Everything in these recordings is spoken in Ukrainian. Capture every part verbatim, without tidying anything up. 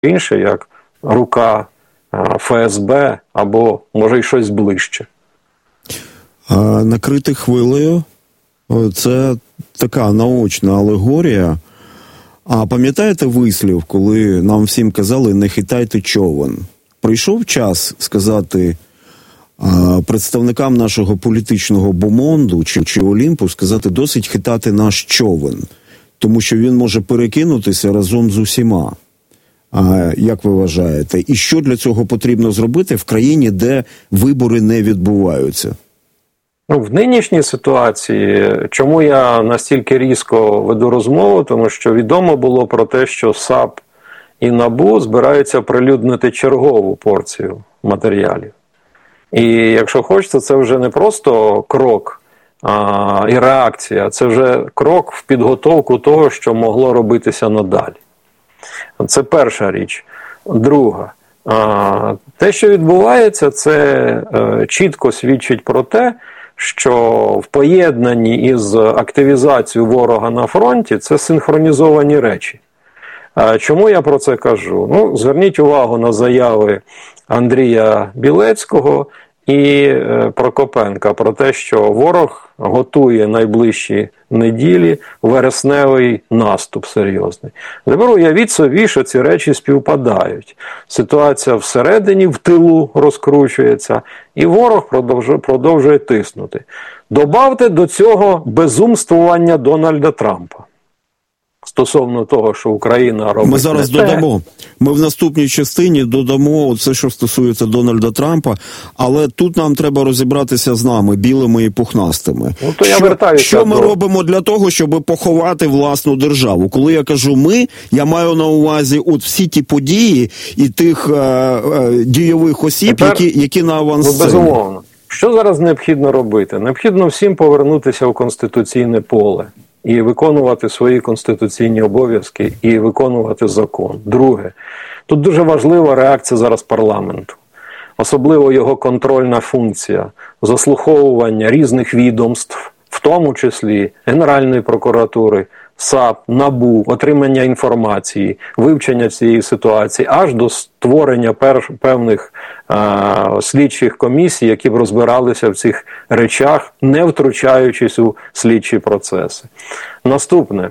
інше, як рука Ф С Б або, може, й щось ближче. А накрити хвилею – це така наочна алегорія. А пам'ятаєте вислів, коли нам всім казали «не хитайте човен»? Прийшов час сказати а, представникам нашого політичного бомонду чи, чи Олімпу, сказати «досить хитати наш човен», тому що він може перекинутися разом з усіма. А, як ви вважаєте? І що для цього потрібно зробити в країні, де вибори не відбуваються? Ну, в нинішній ситуації, чому я настільки різко веду розмову, тому що відомо було про те, що САП і НАБУ збираються оприлюднити чергову порцію матеріалів. І якщо хочете, це вже не просто крок а, і реакція, це вже крок в підготовку того, що могло робитися надалі. Це перша річ. Друга. А, те, що відбувається, це е, чітко свідчить про те, що в поєднанні із активізацією ворога на фронті це синхронізовані речі. Чому я про це кажу? Ну, зверніть увагу на заяви Андрія Білецького і Прокопенка про те, що ворог готує найближчі неділі вересневий наступ серйозний. Тепер уявіть собі, що ці речі співпадають. Ситуація всередині, в тилу розкручується, і ворог продовжує, продовжує тиснути. Добавте до цього безумствування Дональда Трампа. Стосовно того, що Україна робить. Ми зараз додамо. Ми в наступній частині додамо це, що стосується Дональда Трампа, але тут нам треба розібратися з нами, білими і пухнастими. Ну, то що, я вертаюся що ми до... робимо для того, щоб поховати власну державу? Коли я кажу «ми», я маю на увазі от всі ті події і тих е, е, дійових осіб, Тепер, які, які на авансцені. Ну, безумовно. Що зараз необхідно робити? Необхідно всім повернутися в конституційне поле. І виконувати свої конституційні обов'язки, і виконувати закон. Друге, тут дуже важлива реакція зараз парламенту. Особливо його контрольна функція, заслуховування різних відомств, в тому числі Генеральної прокуратури, САП, НАБУ, отримання інформації, вивчення цієї ситуації, аж до створення пер, певних а, слідчих комісій, які б розбиралися в цих речах, не втручаючись у слідчі процеси. Наступне,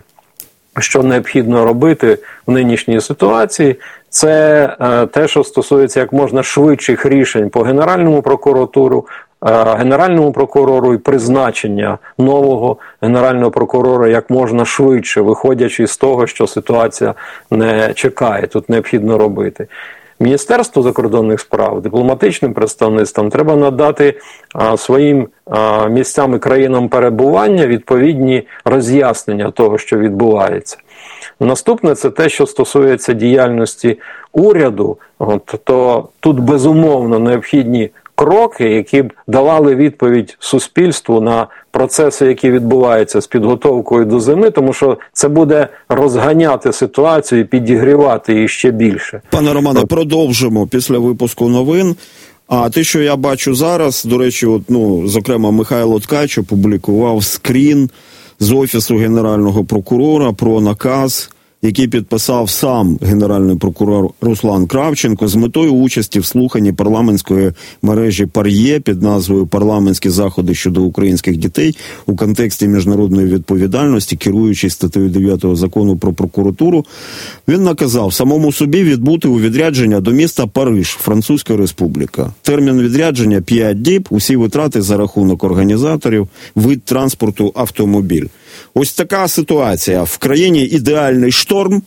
що необхідно робити в нинішній ситуації, це а, те, що стосується як можна швидших рішень по Генеральному прокуратуру, Генеральному прокурору і призначення нового Генерального прокурора як можна швидше, виходячи з того, що ситуація не чекає, тут необхідно робити. Міністерству закордонних справ, дипломатичним представництвам треба надати а, своїм а, місцям і країнам перебування відповідні роз'яснення того, що відбувається. Наступне – це те, що стосується діяльності уряду, от, то тут безумовно необхідні кроки, які б давали відповідь суспільству на процеси, які відбуваються з підготовкою до зими, тому що це буде розганяти ситуацію і підігрівати її ще більше. Пане Романе, продовжимо після випуску новин. А те, що я бачу зараз, до речі, от, ну, зокрема, Михайло Ткач опублікував скрін з Офісу Генерального прокурора про наказ, який підписав сам генеральний прокурор Руслан Кравченко з метою участі в слуханні парламентської мережі ПАРЄ під назвою «Парламентські заходи щодо українських дітей у контексті міжнародної відповідальності», керуючись статтею дев'ятого закону про прокуратуру. Він наказав самому собі відбути у відрядження до міста Париж, Французька Республіка. Термін відрядження – п'ять діб, усі витрати за рахунок організаторів, вид транспорту – автомобіль. Ось така ситуація. В країні ідеальний шторм.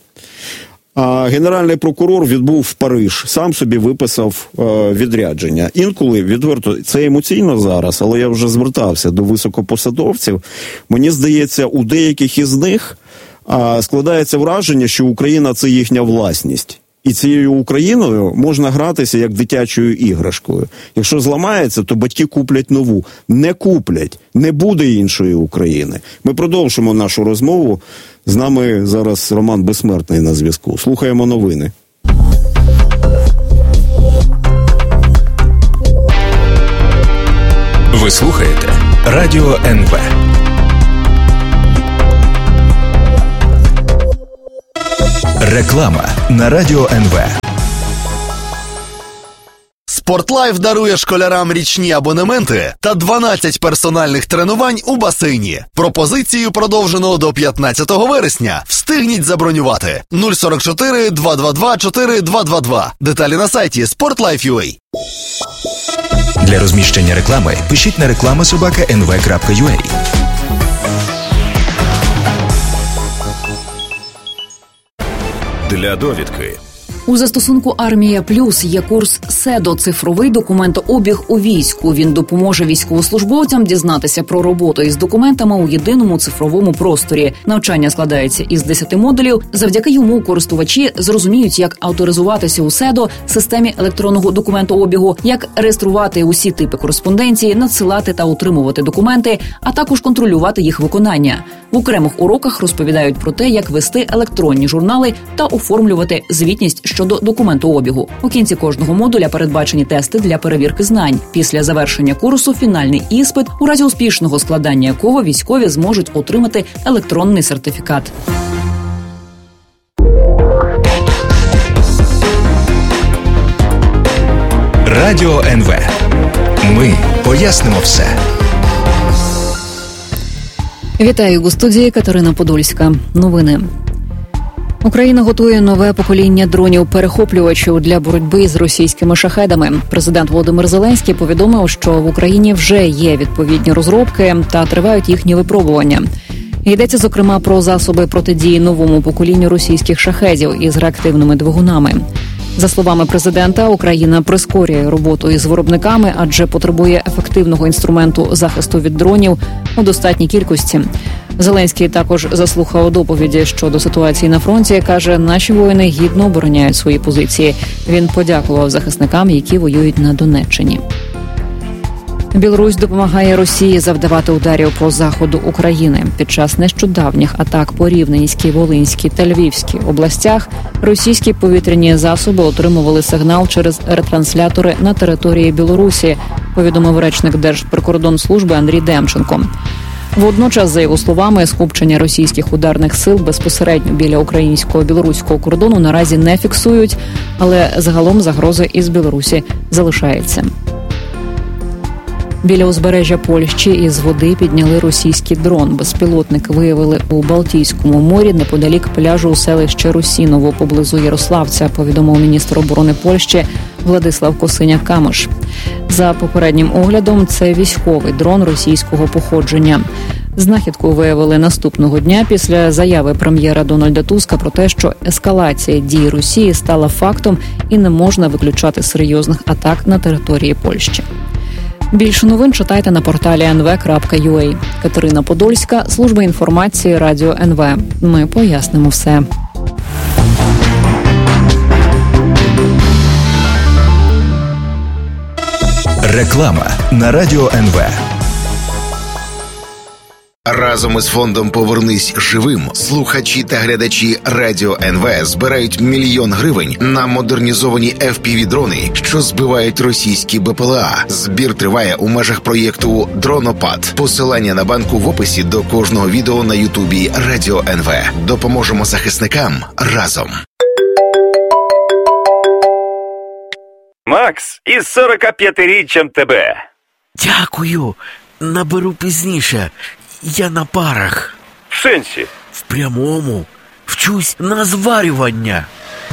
А генеральний прокурор відбув в Париж, сам собі виписав е, відрядження. Інколи, відверто, це емоційно зараз, але я вже звертався до високопосадовців. Мені здається, у деяких із них е, складається враження, що Україна – це їхня власність. І цією Україною можна гратися як дитячою іграшкою. Якщо зламається, то батьки куплять нову. Не куплять. Не буде іншої України. Ми продовжимо нашу розмову. З нами зараз Роман Безсмертний на зв'язку. Слухаємо новини. Ви слухаєте Радіо ен ве. Реклама на Радіо ен ве. Спортлайф дарує школярам річні абонементи та дванадцять персональних тренувань у басейні. Пропозицію продовжено до п'ятнадцятого вересня. Встигніть забронювати. нуль сорок чотири два два два чотири два два два. Деталі на сайті спортлайф крапка ю а. Для розміщення реклами пишіть на реклама собака ен ве крапка ю а. Для довідки. У застосунку «Армія Плюс» є курс СЕДО – цифровий документообіг у війську. Він допоможе військовослужбовцям дізнатися про роботу із документами у єдиному цифровому просторі. Навчання складається із десяти модулів. Завдяки йому користувачі зрозуміють, як авторизуватися у СЕДО – системі електронного документообігу, як реєструвати усі типи кореспонденції, надсилати та утримувати документи, а також контролювати їх виконання. В окремих уроках розповідають про те, як вести електронні журнали та оформлювати звітність щодо документообігу. У кінці кожного модуля передбачені тести для перевірки знань. Після завершення курсу фінальний іспит, у разі успішного складання якого військові зможуть отримати електронний сертифікат. Радіо ен ве. Ми пояснимо все. Вітаю у студії Катерина Подольська. Новини. Україна готує нове покоління дронів-перехоплювачів для боротьби з російськими шахедами. Президент Володимир Зеленський повідомив, що в Україні вже є відповідні розробки та тривають їхні випробування. Йдеться, зокрема, про засоби протидії новому поколінню російських шахедів із реактивними двигунами. За словами президента, Україна прискорює роботу із виробниками, адже потребує ефективного інструменту захисту від дронів у достатній кількості. Зеленський також заслухав доповіді щодо ситуації на фронті. Каже, наші воїни гідно обороняють свої позиції. Він подякував захисникам, які воюють на Донеччині. Білорусь допомагає Росії завдавати ударів по заходу України. Під час нещодавніх атак по Рівненській, Волинській та Львівській областях російські повітряні засоби отримували сигнал через ретранслятори на території Білорусі, повідомив речник Держприкордонслужби Андрій Демченко. Водночас, за його словами, скупчення російських ударних сил безпосередньо біля українсько-білоруського кордону наразі не фіксують, але загалом загроза із Білорусі залишається. Біля узбережжя Польщі із води підняли російський дрон. Безпілотник виявили у Балтійському морі неподалік пляжу у селищі Русіново поблизу Ярославця, повідомив міністр оборони Польщі Владислав Косиня-Камиш. За попереднім оглядом, це військовий дрон російського походження. Знахідку виявили наступного дня після заяви прем'єра Дональда Туска про те, що ескалація дій Росії стала фактом і не можна виключати серйозних атак на території Польщі. Більше новин читайте на порталі ен ве крапка ю а. Катерина Подольська, служба інформації Радіо ен ве. Ми пояснимо все. Реклама на Радіо ен ве. Разом із фондом «Повернись живим» слухачі та глядачі Радіо ен ве збирають мільйон гривень на модернізовані еф пі ві-дрони, що збивають російські бе пе ел а. Збір триває у межах проєкту «Дронопад». Посилання на банку в описі до кожного відео на Ютубі Радіо ен ве. Допоможемо захисникам разом. Макс, із сорокап'ятиріччям тебе. Дякую. Наберу пізніше. Я на парах. В сенсі? В прямому. Вчусь на зварювання.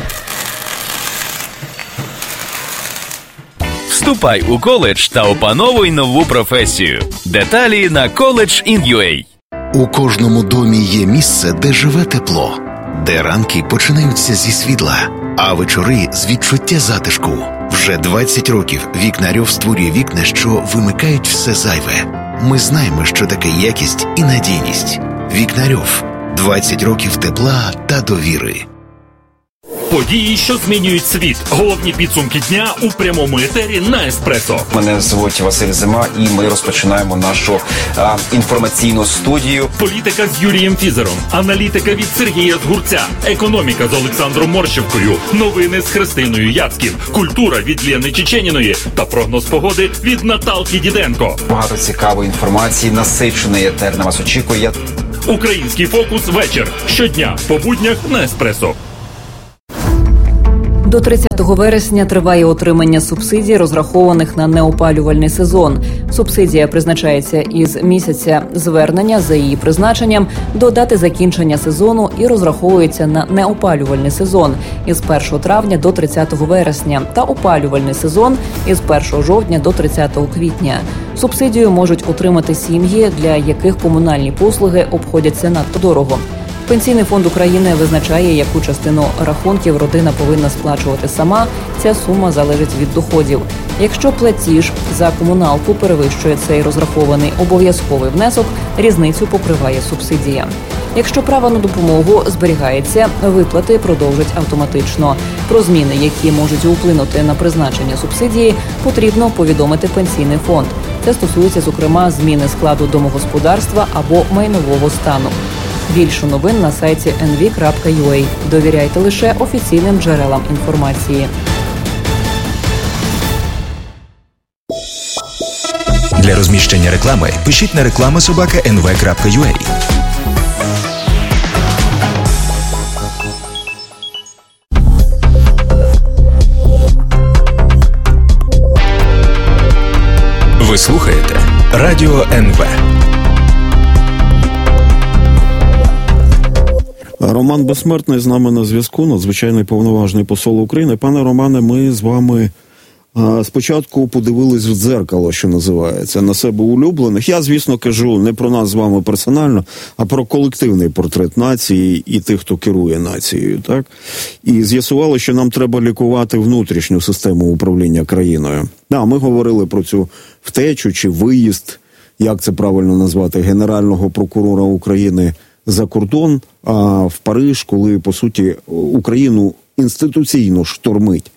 Вступай у коледж та опановуй нову професію. Деталі на коледж точка ін ю а. У кожному домі є місце, де живе тепло, де ранки починаються зі світла, а вечори з відчуття затишку. Вже двадцять років Вікнарьов створює вікна, що вимикають все зайве. Ми знаємо, що таке якість і надійність. Вікнарьов. двадцять років тепла та довіри. Події, що змінюють світ. Головні підсумки дня у прямому етері на Еспресо. Мене звуть Василь Зима, і ми розпочинаємо нашу а, інформаційну студію. Політика з Юрієм Фізером, аналітика від Сергія Згурця, економіка з Олександром Морщевкою, новини з Христиною Яцьків, культура від Лєни Чеченіної та прогноз погоди від Наталки Діденко. Багато цікавої інформації, насичений етер на вас очікує. Український фокус вечір. Щодня по буднях на Еспресо. До тридцятого вересня триває отримання субсидій, розрахованих на неопалювальний сезон. Субсидія призначається із місяця звернення за її призначенням до дати закінчення сезону і розраховується на неопалювальний сезон із першого травня до тридцятого вересня та опалювальний сезон із першого жовтня до тридцятого квітня. Субсидію можуть отримати сім'ї, для яких комунальні послуги обходяться надто дорого. Пенсійний фонд України визначає, яку частину рахунків родина повинна сплачувати сама. Ця сума залежить від доходів. Якщо платіж за комуналку перевищує цей розрахований обов'язковий внесок, різницю покриває субсидія. Якщо право на допомогу зберігається, виплати продовжать автоматично. Про зміни, які можуть вплинути на призначення субсидії, потрібно повідомити Пенсійний фонд. Це стосується, зокрема, зміни складу домогосподарства або майнового стану. Більше новин на сайті ен ві крапка ю а. Довіряйте лише офіційним джерелам інформації. Для розміщення реклами пишіть на реклама собака ен ве крапка ю а. Ви слухаєте Радіо ен ве. Роман Безсмертний з нами на зв'язку, надзвичайний повноважний посол України. Пане Романе, ми з вами а, спочатку подивились в дзеркало, що називається, на себе улюблених. Я, звісно, кажу не про нас з вами персонально, а про колективний портрет нації і тих, хто керує нацією, так? І з'ясували, що нам треба лікувати внутрішню систему управління країною. Да, ми говорили про цю втечу чи виїзд, як це правильно назвати, Генерального прокурора України за кордон, а в Париж, коли, по суті, Україну інституційно штормить.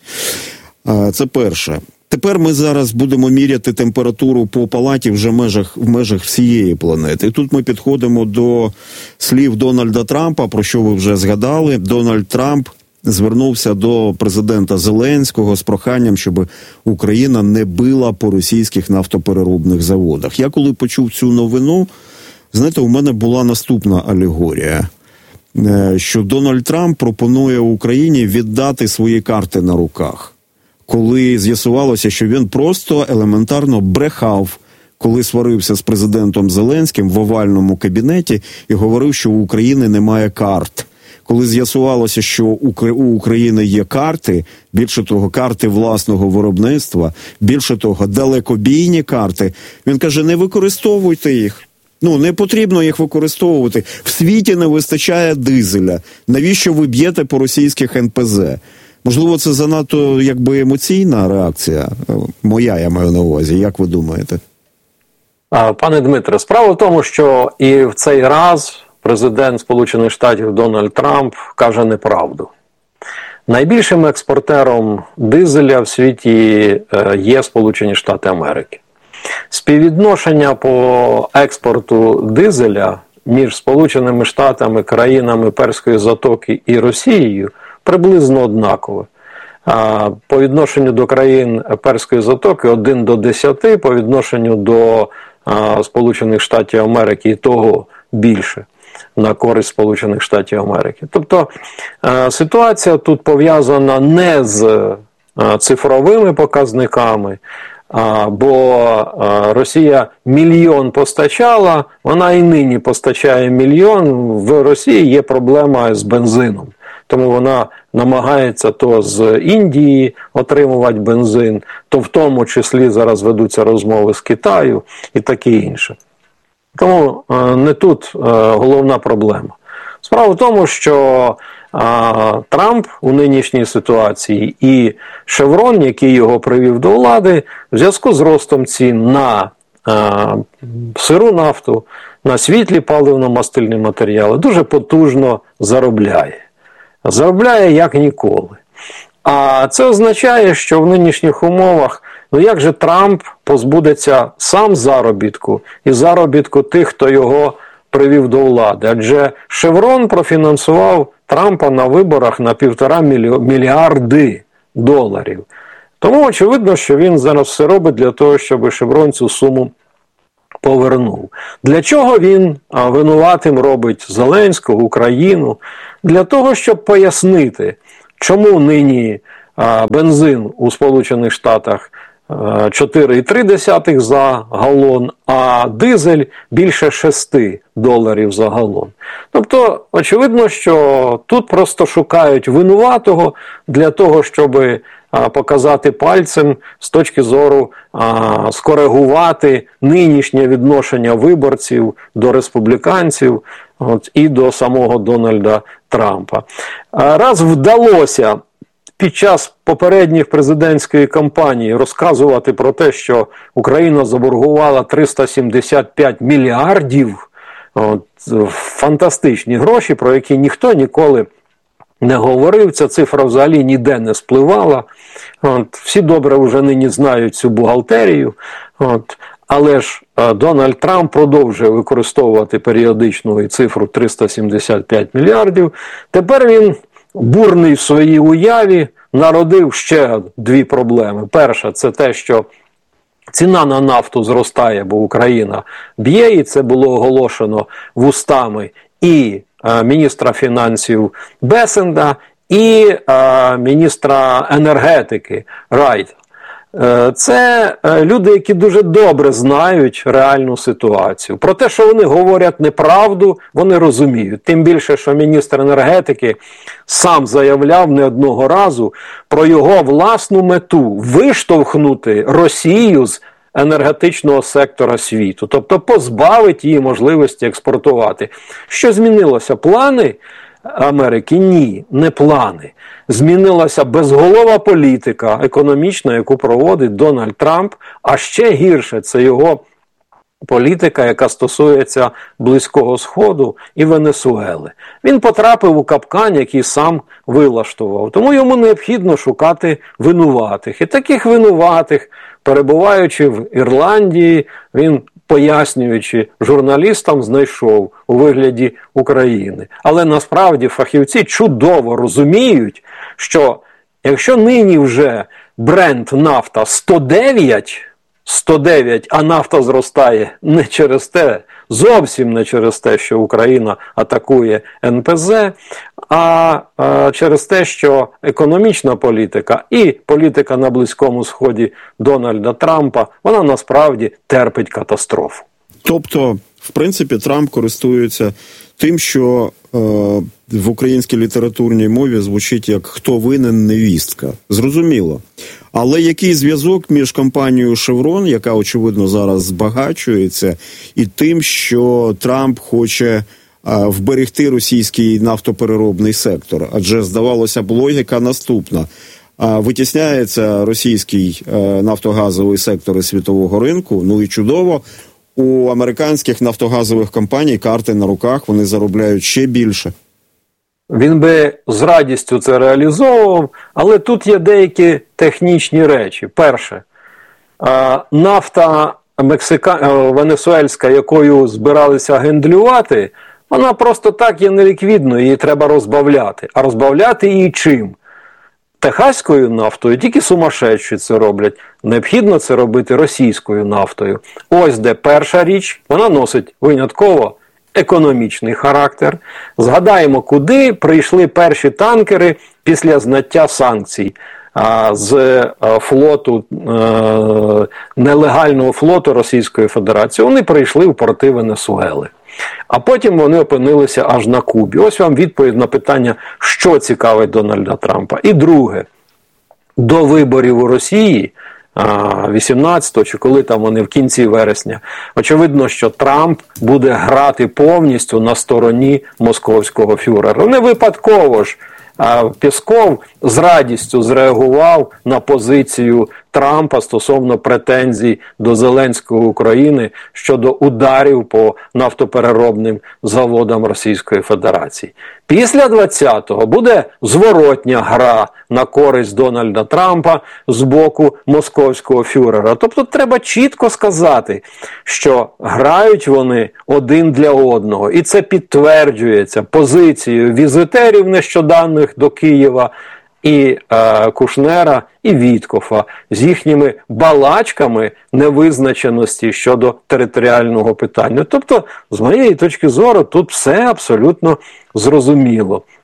Це перше. Тепер ми зараз будемо міряти температуру по палаті вже в межах, в межах всієї планети. І тут ми підходимо до слів Дональда Трампа, про що ви вже згадали. Дональд Трамп звернувся до президента Зеленського з проханням, щоб Україна не била по російських нафтопереробних заводах. Я коли почув цю новину, знаєте, у мене була наступна алегорія, що Дональд Трамп пропонує Україні віддати свої карти на руках, коли з'ясувалося, що він просто елементарно брехав, коли сварився з президентом Зеленським в овальному кабінеті і говорив, що у України немає карт. Коли з'ясувалося, що у України є карти, більше того, карти власного виробництва, більше того, далекобійні карти, він каже, не використовуйте їх. Ну, не потрібно їх використовувати. В світі не вистачає дизеля. Навіщо ви б'єте по російських ен пе зе? Можливо, це занадто, якби, емоційна реакція? Моя, я маю на увазі. Як ви думаєте? Пане Дмитре, справа в тому, що і в цей раз президент Сполучених Штатів Дональд Трамп каже неправду. Найбільшим експортером дизеля в світі є Сполучені Штати Америки. Співвідношення по експорту дизеля між Сполученими Штатами, країнами Перської затоки і Росією приблизно однакове. По відношенню до країн Перської затоки один до десяти, по відношенню до Сполучених Штатів Америки і того більше на користь Сполучених Штатів Америки. Тобто ситуація тут пов'язана не з цифровими показниками, бо Росія мільйон постачала, вона і нині постачає мільйон. В Росії є проблема з бензином. Тому вона намагається то з Індії отримувати бензин, то в тому числі зараз ведуться розмови з Китаю і таке інше. Тому не тут головна проблема. Справа в тому, що Трамп у нинішній ситуації і Шеврон, який його привів до влади, в зв'язку з ростом цін на сиру нафту, на світлі паливно-мастильні матеріали, дуже потужно заробляє. Заробляє як ніколи. А це означає, що в нинішніх умовах, ну як же Трамп позбудеться сам заробітку і заробітку тих, хто його привів до влади? Адже Шеврон профінансував Трампа на виборах на півтора мільярди доларів. Тому очевидно, що він зараз все робить для того, щоб Шеврон цю суму повернув. Для чого він винуватим робить Зеленського, Україну? Для того, щоб пояснити, чому нині бензин у Сполучених Штатах чотири цілих три десятих за галон, а дизель більше шести доларів за галон. Тобто, очевидно, що тут просто шукають винуватого для того, щоб показати пальцем з точки зору а, скоригувати нинішнє відношення виборців до республіканців от, і до самого Дональда Трампа. А, раз вдалося під час попередніх президентської кампанії розказувати про те, що Україна заборгувала триста сімдесят п'ять мільярдів, от, фантастичні гроші, про які ніхто ніколи не говорив, ця цифра взагалі ніде не спливала. От, всі добре вже нині знають цю бухгалтерію. От, але ж е, Дональд Трамп продовжує використовувати періодичну і цифру триста сімдесят п'ять мільярдів. Тепер він, бурний в своїй уяві, народив ще дві проблеми. Перша – це те, що ціна на нафту зростає, бо Україна б'є, і це було оголошено вустами і міністра фінансів Бесенда, і е, міністра енергетики Райта. Е, це люди, які дуже добре знають реальну ситуацію. Про те, що вони говорять неправду, вони розуміють. Тим більше, що міністр енергетики сам заявляв не одного разу про його власну мету – виштовхнути Росію з енергетичного сектора світу, тобто позбавить її можливості експортувати. Що змінилося? Плани Америки? Ні, не плани. Змінилася безголова політика економічна, яку проводить Дональд Трамп, а ще гірше – це його політика, яка стосується Близького Сходу і Венесуели. Він потрапив у капкан, який сам вилаштував. Тому йому необхідно шукати винуватих. І таких винуватих, перебуваючи в Ірландії, він, пояснюючи журналістам, знайшов у вигляді України. Але насправді фахівці чудово розуміють, що якщо нині вже бренд нафта сто дев'ять, сто дев'ять, а нафта зростає не через те, зовсім не через те, що Україна атакує ен пе зет, а, а через те, що економічна політика і політика на Близькому Сході Дональда Трампа, вона насправді терпить катастрофу. Тобто, в принципі, Трамп користується тим, що е, в українській літературній мові звучить як «хто винен, невістка». Зрозуміло. Але який зв'язок між компанією «Шеврон», яка, очевидно, зараз збагачується, і тим, що Трамп хоче е, вберегти російський нафтопереробний сектор? Адже, здавалося б, логіка наступна. Витісняється російський е, нафтогазовий сектор із світового ринку, ну і чудово. У американських нафтогазових компаній карти на руках, вони заробляють ще більше. Він би з радістю це реалізовував, але тут є деякі технічні речі. Перше, нафта мексика... венесуельська, якою збиралися гендлювати, вона просто так є неліквідною, її треба розбавляти. А розбавляти її чим? Техаською нафтою, тільки сумасшедші це роблять. Необхідно це робити російською нафтою. Ось де перша річ, вона носить винятково економічний характер. Згадаємо, куди прийшли перші танкери після зняття санкцій а, з а, флоту, а, нелегального флоту Російської Федерації. Вони прийшли в порти Венесуели. А потім вони опинилися аж на Кубі. Ось вам відповідь на питання, що цікавить Дональда Трампа. І друге, до виборів у Росії, вісімнадцятого, чи коли там вони в кінці вересня, очевидно, що Трамп буде грати повністю на стороні московського фюрера. Не випадково ж Пєсков з радістю зреагував на позицію Трампа стосовно претензій до Зеленського України щодо ударів по нафтопереробним заводам Російської Федерації. Після двадцятого буде зворотня гра на користь Дональда Трампа з боку московського фюрера. Тобто треба чітко сказати, що грають вони один для одного. І це підтверджується позицією візитерів нещодавних до Києва і е, Кушнера, і Віткофа з їхніми балачками невизначеності щодо територіального питання. Тобто, з моєї точки зору, тут все абсолютно зрозуміло.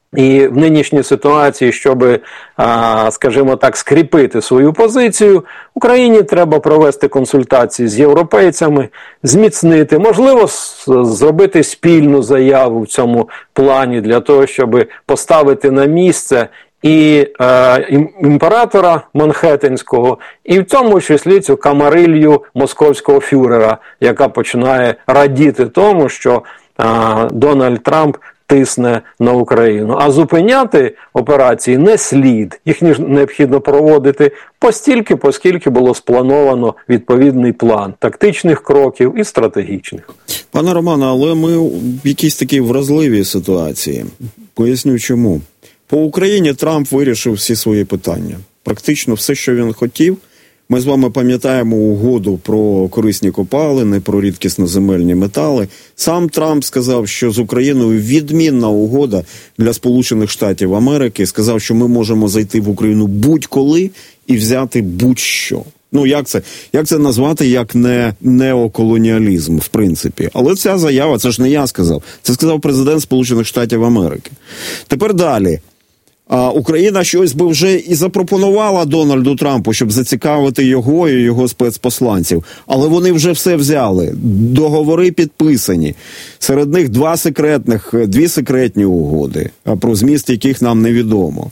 І в нинішній ситуації, щоб, скажімо так, скріпити свою позицію, Україні треба провести консультації з європейцями, зміцнити, можливо, зробити спільну заяву в цьому плані для того, щоб поставити на місце і е, імператора Манхеттенського, і в тому числі цю камарилью московського фюрера, яка починає радіти тому, що е, Дональд Трамп тисне на Україну. А зупиняти операції не слід. Їх необхідно проводити постільки, поскільки було сплановано відповідний план тактичних кроків і стратегічних. Пане Романе, але ми в якійсь такій вразливій ситуації. Поясню чому. По Україні Трамп вирішив всі свої питання. Практично все, що він хотів. Ми з вами пам'ятаємо угоду про корисні копалини, про рідкісноземельні метали. Сам Трамп сказав, що з Україною відмінна угода для Сполучених Штатів Америки. Сказав, що ми можемо зайти в Україну будь-коли і взяти будь-що. Ну, як це, як це назвати, як не неоколоніалізм, в принципі. Але ця заява, це ж не я сказав. Це сказав президент Сполучених Штатів Америки. Тепер далі. А Україна щось би вже і запропонувала Дональду Трампу, щоб зацікавити його і його спецпосланців. Але вони вже все взяли. Договори підписані. Серед них два секретних, дві секретні угоди, про зміст яких нам невідомо.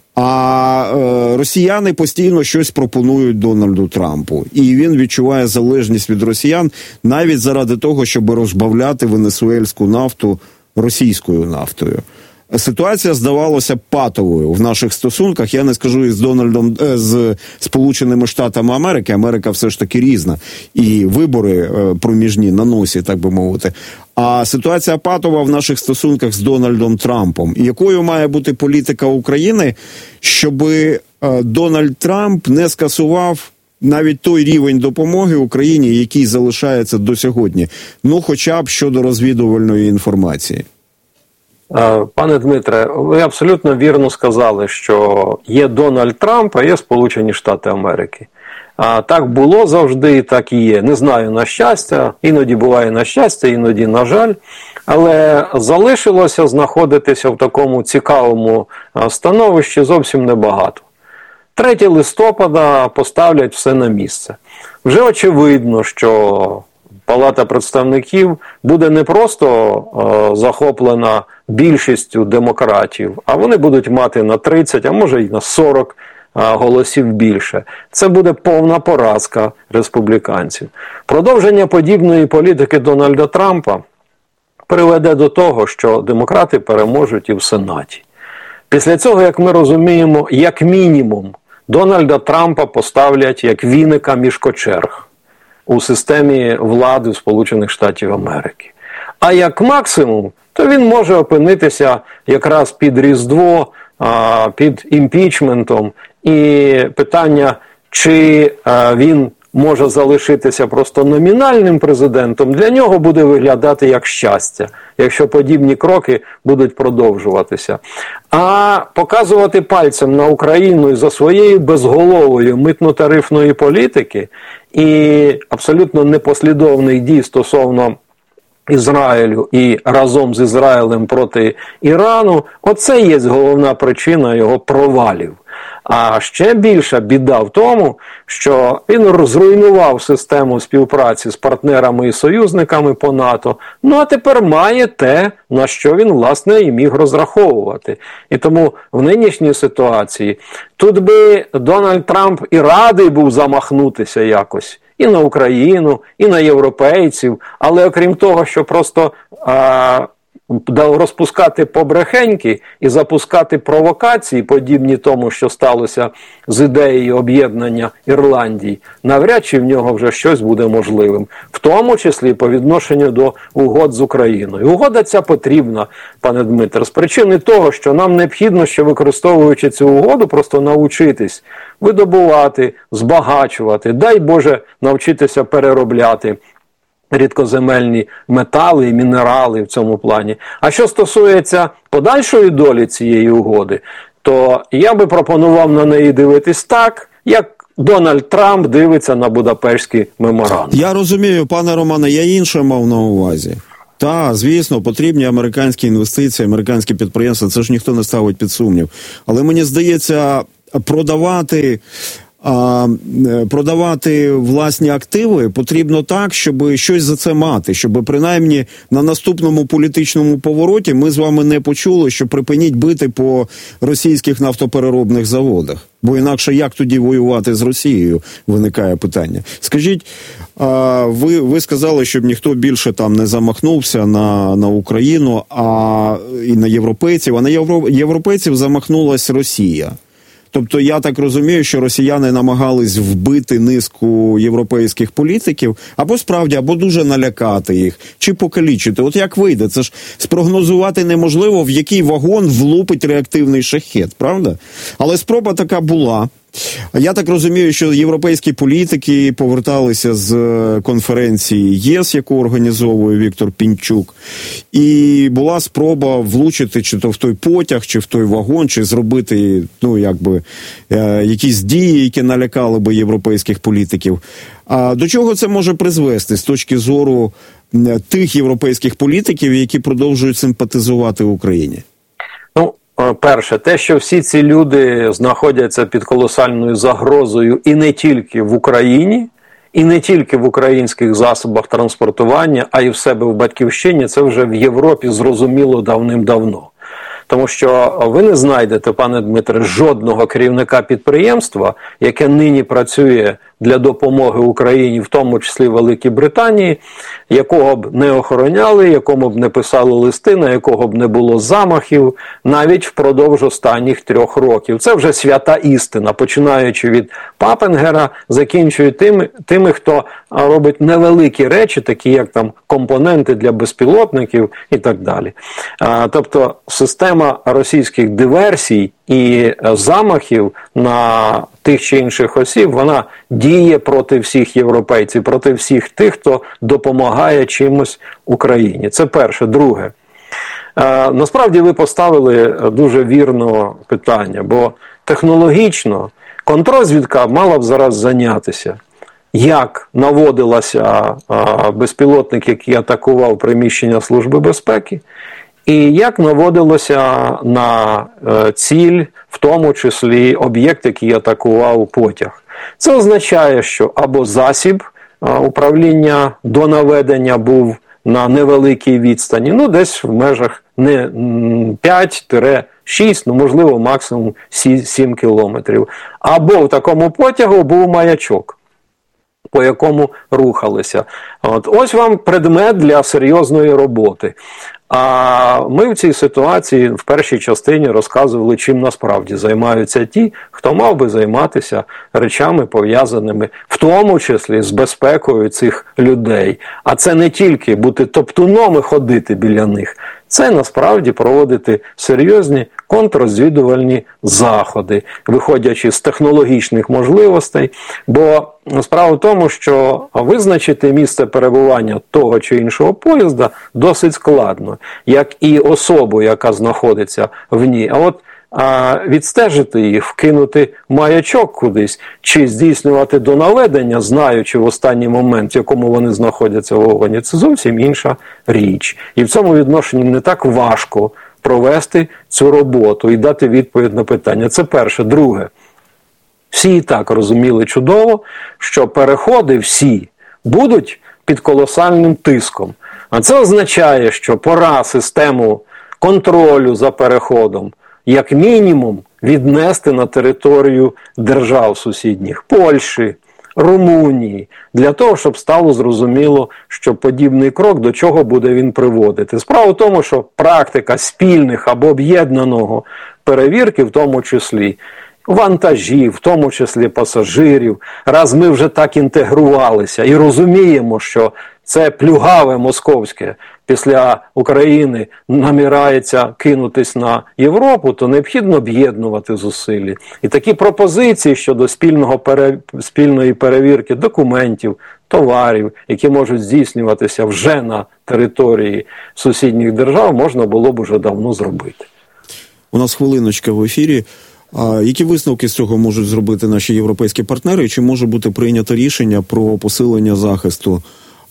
А е, росіяни постійно щось пропонують Дональду Трампу. І він відчуває залежність від росіян навіть заради того, щоб розбавляти венесуельську нафту російською нафтою. Ситуація здавалося патовою в наших стосунках. Я не скажу із Дональдом, з Сполученими Штатами Америки. Америка все ж таки різна. І вибори проміжні на носі, так би мовити. А ситуація патова в наших стосунках з Дональдом Трампом. І якою має бути політика України, щоб Дональд Трамп не скасував навіть той рівень допомоги Україні, який залишається до сьогодні. Ну, хоча б щодо розвідувальної інформації. Пане Дмитре, ви абсолютно вірно сказали, що є Дональд Трамп, а є Сполучені Штати Америки. А так було завжди і так і є. Не знаю, на щастя, іноді буває на щастя, іноді на жаль. Але залишилося знаходитися в такому цікавому становищі зовсім небагато. третього листопада поставлять все на місце. Вже очевидно, що Палата представників буде не просто е, захоплена більшістю демократів, а вони будуть мати на тридцять, а може й на сорок е, голосів більше. Це буде повна поразка республіканців. Продовження подібної політики Дональда Трампа приведе до того, що демократи переможуть і в Сенаті. Після цього, як ми розуміємо, як мінімум, Дональда Трампа поставлять як віника між кочерг у системі влади Сполучених Штатів Америки. А як максимум, то він може опинитися якраз під Різдво, під імпічментом. І питання, чи він може залишитися просто номінальним президентом, для нього буде виглядати як щастя, якщо подібні кроки будуть продовжуватися. А показувати пальцем на Україну за своєю безголовою митно-тарифної політики і абсолютно непослідовних дій стосовно Ізраїлю і разом з Ізраїлем проти Ірану, оце є головна причина його провалів. А ще більша біда в тому, що він зруйнував систему співпраці з партнерами і союзниками по НАТО, ну а тепер має те, на що він, власне, і міг розраховувати. І тому в нинішній ситуації тут би Дональд Трамп і радий був замахнутися якось і на Україну, і на європейців, але окрім того, що просто а, розпускати побрехеньки і запускати провокації, подібні тому, що сталося з ідеєю об'єднання Ірландії, навряд чи в нього вже щось буде можливим. В тому числі по відношенню до угод з Україною. Угода ця потрібна, пане Дмитре, з причини того, що нам необхідно, що використовуючи цю угоду, просто навчитись видобувати, збагачувати, дай Боже, навчитися переробляти рідкоземельні метали і мінерали в цьому плані. А що стосується подальшої долі цієї угоди, то я би пропонував на неї дивитись так, як Дональд Трамп дивиться на Будапештський меморандум. Я розумію, пане Романе, я інше мав на увазі. Так, звісно, потрібні американські інвестиції, американські підприємства, це ж ніхто не ставить під сумнів. Але мені здається, продавати... А продавати власні активи потрібно так, щоб щось за це мати, щоб принаймні на наступному політичному повороті ми з вами не почули, що припиніть бити по російських нафтопереробних заводах. Бо інакше як тоді воювати з Росією, виникає питання. Скажіть, ви, ви сказали, щоб ніхто більше там не замахнувся на, на Україну, а і на європейців, а на євро, європейців замахнулась Росія. Тобто, я так розумію, що росіяни намагались вбити низку європейських політиків, або справді, або дуже налякати їх, чи покалічити. От як вийде? Це ж спрогнозувати неможливо, в який вагон влупить реактивний шахет, правда? Але спроба така була. Я так розумію, що європейські політики поверталися з конференції ЄС, яку організовує Віктор Пінчук, і була спроба влучити чи то в той потяг, чи в той вагон, чи зробити, ну, якби, е, якісь дії, які налякали би європейських політиків. А до чого це може призвести з точки зору тих європейських політиків, які продовжують симпатизувати Україні? Ну, перше, те, що всі ці люди знаходяться під колосальною загрозою і не тільки в Україні, і не тільки в українських засобах транспортування, а й в себе в Батьківщині, це вже в Європі зрозуміло давним-давно. Тому що ви не знайдете, пане Дмитре, жодного керівника підприємства, яке нині працює для допомоги Україні, в тому числі Великій Британії, якого б не охороняли, якому б не писали листи, на якого б не було замахів, навіть впродовж останніх трьох років. Це вже свята істина, починаючи від Папенгера, закінчуючи тими, тими, хто робить невеликі речі, такі як там компоненти для безпілотників і так далі. А, тобто система російських диверсій і замахів на тих чи інших осіб, вона діє проти всіх європейців, проти всіх тих, хто допомагає чимось Україні. Це перше. Друге. Е, насправді ви поставили дуже вірне питання, бо технологічно контррозвідка мала б зараз зайнятися. Як наводилася е, безпілотник, який атакував приміщення Служби безпеки, і як наводилося на е, ціль, в тому числі об'єкт, який атакував потяг. Це означає, що або засіб е, управління до наведення був на невеликій відстані, ну десь в межах не п'ять-шість, ну можливо максимум сім кілометрів. Або в такому потягу був маячок, по якому рухалися. От, ось вам предмет для серйозної роботи. А ми в цій ситуації в першій частині розказували, чим насправді займаються ті, хто мав би займатися речами, пов'язаними в тому числі з безпекою цих людей. А це не тільки бути топтуном і ходити біля них, це насправді проводити серйозні контррозвідувальні заходи, виходячи з технологічних можливостей, бо справа в тому, що визначити місце перебування того чи іншого поїзда досить складно, як і особу, яка знаходиться в ній. А от а відстежити їх, вкинути маячок кудись, чи здійснювати донаведення, знаючи в останній момент, в якому вони знаходяться в вагоні, це зовсім інша річ. І в цьому відношенні не так важко провести цю роботу і дати відповідь на питання. Це перше. Друге. Всі і так розуміли чудово, що переходи всі будуть під колосальним тиском. А це означає, що пора систему контролю за переходом як мінімум віднести на територію держав сусідніх, Польщі, Румунії, для того, щоб стало зрозуміло, що подібний крок, до чого буде він приводити. Справа в тому, що практика спільних або об'єднаного перевірки, в тому числі вантажів, в тому числі пасажирів, раз ми вже так інтегрувалися і розуміємо, що це плюгаве московське після України намірається кинутись на Європу, то необхідно об'єднувати зусилля. І такі пропозиції щодо спільного пере... спільної перевірки документів, товарів, які можуть здійснюватися вже на території сусідніх держав, можна було б уже давно зробити. У нас хвилиночка в ефірі. А які висновки з цього можуть зробити наші європейські партнери? Чи може бути прийнято рішення про посилення захисту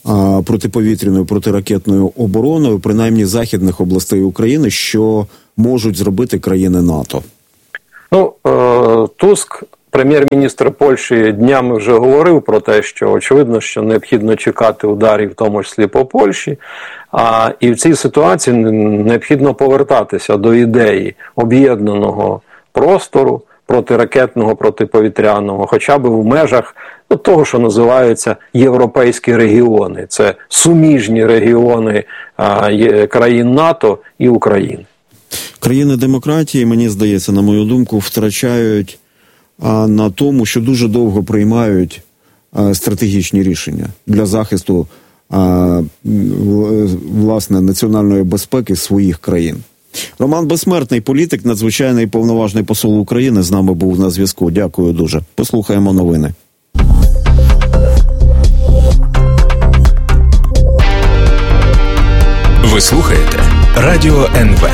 а, протиповітряною, протиракетною обороною, принаймні західних областей України, що можуть зробити країни НАТО? Ну, е, Туск, прем'єр-міністр Польщі, днями вже говорив про те, що очевидно, що необхідно чекати ударів, в тому числі по Польщі, а і в цій ситуації необхідно повертатися до ідеї об'єднаного простору, протиракетного, протиповітряного, хоча б в межах ну, того, що називаються європейські регіони. Це суміжні регіони а, є, країн НАТО і України. Країни демократії, мені здається, на мою думку, втрачають а, на тому, що дуже довго приймають а, стратегічні рішення для захисту а, власне національної безпеки своїх країн. Роман Безсмертний, політик, надзвичайний повноважний посол України, з нами був на зв'язку. Дякую дуже. Послухаємо новини. Ви слухаєте Радіо ен ве.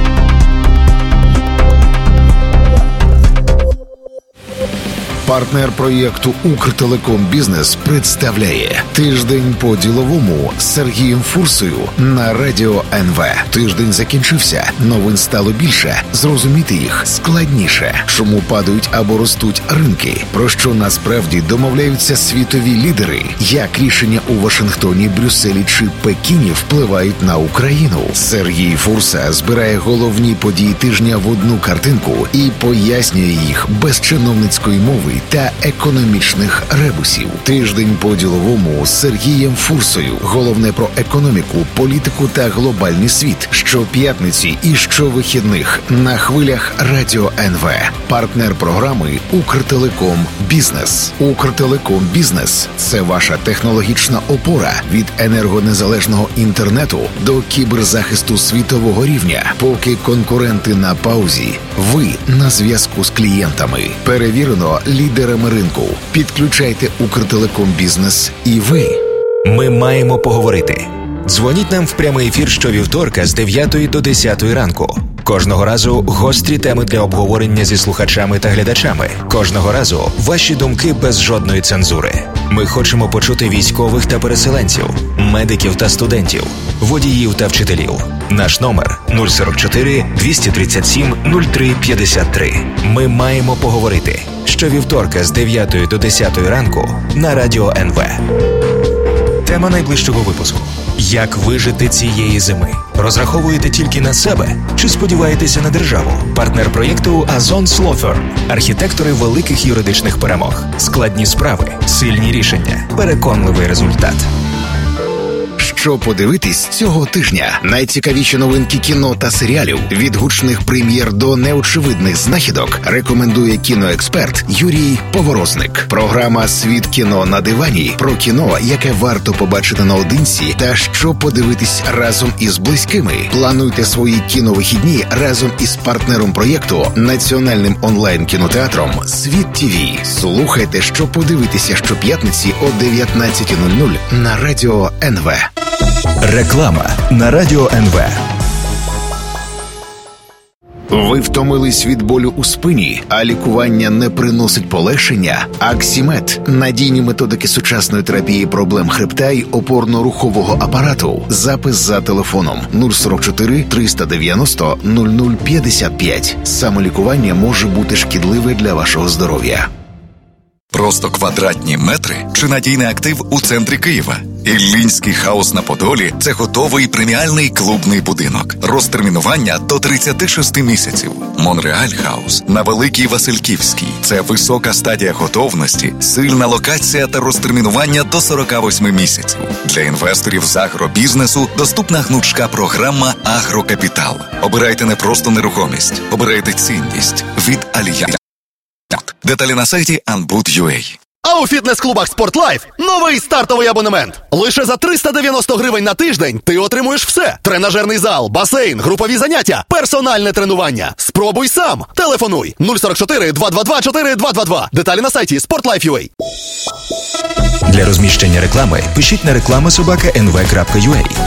Партнер проєкту «Укртелеком Бізнес» представляє «Тиждень по-діловому» з Сергієм Фурсою на Радіо ен ве. Тиждень закінчився, новин стало більше, зрозуміти їх складніше. Чому падають або ростуть ринки? Про що насправді домовляються світові лідери? Як рішення у Вашингтоні, Брюсселі чи Пекіні впливають на Україну? Сергій Фурса збирає головні події тижня в одну картинку і пояснює їх без чиновницької мови та економічних ребусів. Тиждень по-діловому з Сергієм Фурсою. Головне про економіку, політику та глобальний світ. Щоп'ятниці і щовихідних на хвилях Радіо ен ве. Партнер програми «Укртелеком Бізнес». «Укртелеком Бізнес» – це ваша технологічна опора від енергонезалежного інтернету до кіберзахисту світового рівня. Поки конкуренти на паузі, ви на зв'язку з клієнтами. Перевірено лідерами ринку. Підключайте «Укртелеком Бізнес» і ви. Ми маємо поговорити. Дзвоніть нам в прямий ефір щовівторка з дев'ятої до десятої ранку. Кожного разу гострі теми для обговорення зі слухачами та глядачами. Кожного разу ваші думки без жодної цензури. Ми хочемо почути військових та переселенців, медиків та студентів, водіїв та вчителів. Наш номер нуль сорок чотири двісті тридцять сім нуль три п'ятдесят три. Ми маємо поговорити. Щовівторка з дев'ятої до десятої ранку на Радіо ен ве. Тема найближчого випуску. Як вижити цієї зими? Розраховуєте тільки на себе? Чи сподіваєтеся на державу? Партнер проєкту Azon Law Firm. Архітектори великих юридичних перемог. Складні справи, сильні рішення, переконливий результат. Що подивитись цього тижня? Найцікавіші новинки кіно та серіалів, від гучних прем'єр до неочевидних знахідок, рекомендує кіноексперт Юрій Поворозник. Програма «Світ кіно на дивані» про кіно, яке варто побачити наодинці та що подивитись разом із близькими. Плануйте свої кіновихідні разом із партнером проєкту, національним онлайн-кінотеатром «Світ ТІВІ». Слухайте, що подивитися щоп'ятниці о дев'ятнадцята нуль нуль на Радіо ен ве. Реклама на Радіо ен ве. Ви втомились від болю у спині, а лікування не приносить полегшення? Аксімед – надійні методики сучасної терапії проблем хребта й опорно-рухового апарату. Запис за телефоном нуль сорок чотири триста дев'яносто нуль нуль п'ятдесят п'ять. Самолікування може бути шкідливе для вашого здоров'я. Просто квадратні метри чи надійний актив у центрі Києва? Іллінський хаус на Подолі – це готовий преміальний клубний будинок. Розтермінування до тридцяти шести місяців. Монреаль хаус на Великій Васильківській – це висока стадія готовності, сильна локація та розтермінування до сорока восьми місяців. Для інвесторів з агробізнесу доступна гнучка програма «Агрокапітал». Обирайте не просто нерухомість, обирайте цінність від Альянс. Деталі на сайті анбуд крапка ю а. А у фітнес-клубах «Спортлайф» новий стартовий абонемент. Лише за триста дев'яносто гривень на тиждень ти отримуєш все. Тренажерний зал, басейн, групові заняття, персональне тренування. Спробуй сам. Телефонуй нуль сорок чотири два два два чотири два два два. Деталі на сайті спортлайф крапка ю а. Для розміщення реклами пишіть на реклама собака ен ве крапка ю а.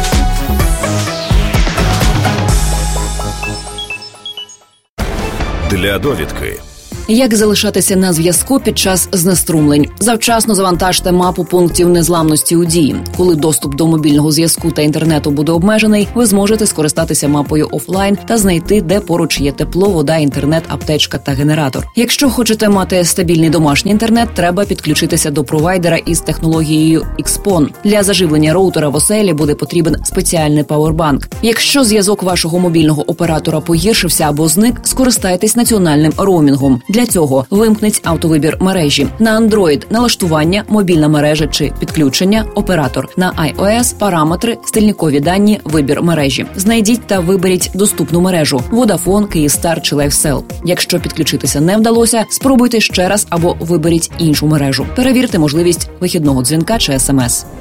Для довідки Як залишатися на зв'язку під час знеструмлень? Завчасно завантажте мапу пунктів незламності у дії. Коли доступ до мобільного зв'язку та інтернету буде обмежений, ви зможете скористатися мапою офлайн та знайти, де поруч є тепло, вода, інтернет, аптечка та генератор. Якщо хочете мати стабільний домашній інтернет, треба підключитися до провайдера із технологією ікс пон. Для заживлення роутера в оселі буде потрібен спеціальний павербанк. Якщо зв'язок вашого мобільного оператора погіршився або зник, скористайтесь національним роумінгом. Для цього вимкніть автовибір мережі. На Android – налаштування, мобільна мережа чи підключення, оператор. На iOS – параметри, стильникові дані, вибір мережі. Знайдіть та виберіть доступну мережу – Vodafone, Kyivstar чи LifeCell. Якщо підключитися не вдалося, спробуйте ще раз або виберіть іншу мережу. Перевірте можливість вихідного дзвінка чи ес ем ес.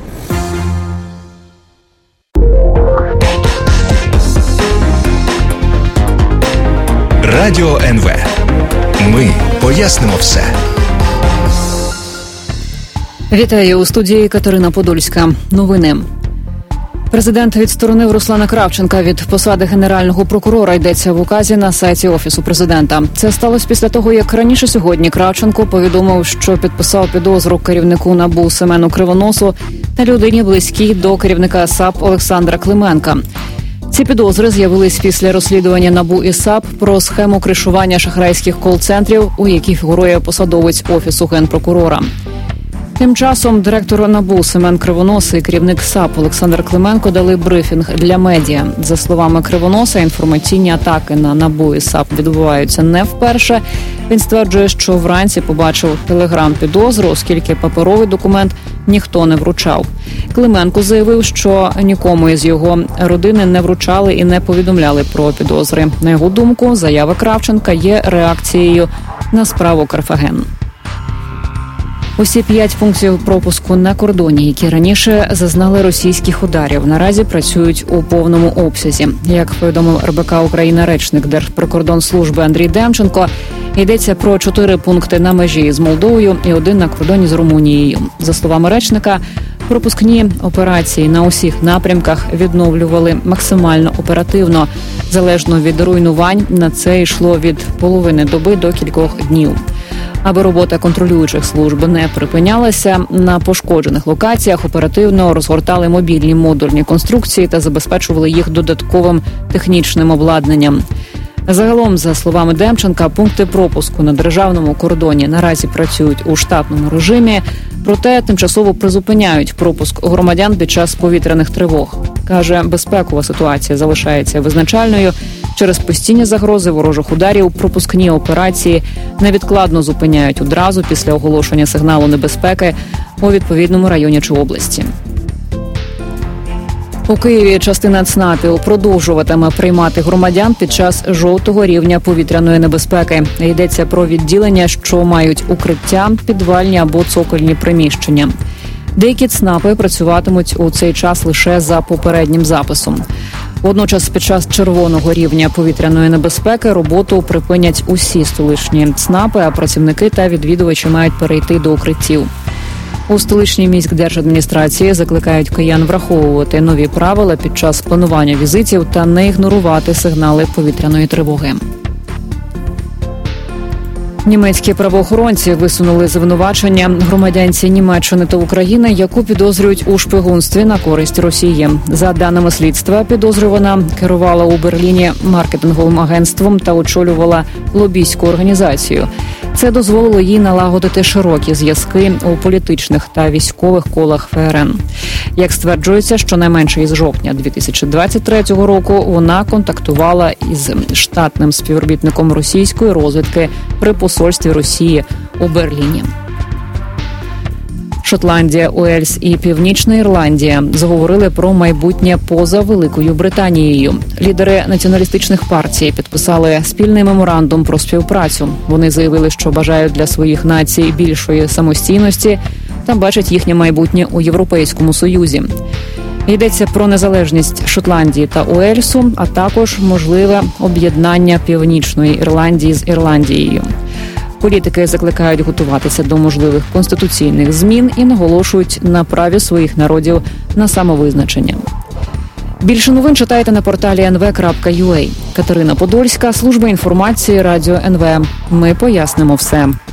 Радіо ен ве. Ми пояснимо все. Вітаю у студії Катерина Подольська. Новини. Президент відсторонив Руслана Кравченка від посади генерального прокурора, йдеться в указі на сайті Офісу президента. Це сталося після того, як раніше сьогодні Кравченко повідомив, що підписав підозру керівнику НАБУ Семену Кривоносу та людині близькій до керівника САП Олександра Клименка. Ці підозри з'явились після розслідування НАБУ і САП про схему кришування шахрайських кол-центрів, у якій фігурує посадовець Офісу генпрокурора. Тим часом директор НАБУ Семен Кривонос і керівник САП Олександр Клименко дали брифінг для медіа. За словами Кривоноса, інформаційні атаки на НАБУ і САП відбуваються не вперше. Він стверджує, що вранці побачив телеграм-підозру, оскільки паперовий документ ніхто не вручав. Клименко заявив, що нікому із його родини не вручали і не повідомляли про підозри. На його думку, заява Кравченка є реакцією на справу Карфаген. Усі п'ять пунктів пропуску на кордоні, які раніше зазнали російських ударів, наразі працюють у повному обсязі. Як повідомив ер бе ка Україна речник Держприкордонслужби Андрій Демченко, йдеться про чотири пункти на межі з Молдовою і один на кордоні з Румунією. За словами речника, пропускні операції на усіх напрямках відновлювали максимально оперативно. Залежно від руйнувань, на це йшло від половини доби до кількох днів. Аби робота контролюючих служб не припинялася, на пошкоджених локаціях оперативно розгортали мобільні модульні конструкції та забезпечували їх додатковим технічним обладнанням. Загалом, за словами Демченка, пункти пропуску на державному кордоні наразі працюють у штатному режимі, проте тимчасово призупиняють пропуск громадян під час повітряних тривог. Каже, безпекова ситуація залишається визначальною. Через постійні загрози ворожих ударів пропускні операції невідкладно зупиняють одразу після оголошення сигналу небезпеки у відповідному районі чи області. У Києві частина ЦНАПів продовжуватиме приймати громадян під час жовтого рівня повітряної небезпеки. Йдеться про відділення, що мають укриття, підвальні або цокольні приміщення. Деякі ЦНАПи працюватимуть у цей час лише за попереднім записом. Водночас під час червоного рівня повітряної небезпеки роботу припинять усі столичні ЦНАПи, а працівники та відвідувачі мають перейти до укриттів. У столичній міськдержадміністрації закликають киян враховувати нові правила під час планування візитів та не ігнорувати сигнали повітряної тривоги. Німецькі правоохоронці висунули звинувачення громадянці Німеччини та України, яку підозрюють у шпигунстві на користь Росії. За даними слідства, підозрювана керувала у Берліні маркетинговим агентством та очолювала лобійську організацію. Це дозволило їй налагодити широкі зв'язки у політичних та військових колах еф ер ен. Як стверджується, щонайменше із жовтня дві тисячі двадцять третього року вона контактувала із штатним співробітником російської розвідки при посольстві Росії у Берліні. Шотландія, Уельс і Північна Ірландія заговорили про майбутнє поза Великою Британією. Лідери націоналістичних партій підписали спільний меморандум про співпрацю. Вони заявили, що бажають для своїх націй більшої самостійності та бачать їхнє майбутнє у Європейському Союзі. Йдеться про незалежність Шотландії та Уельсу, а також можливе об'єднання Північної Ірландії з Ірландією. Політики закликають готуватися до можливих конституційних змін і наголошують на праві своїх народів на самовизначення. Більше новин читайте на порталі ен ве крапка ю а. Катерина Подольська, служба інформації Радіо ен ве. Ми пояснимо все.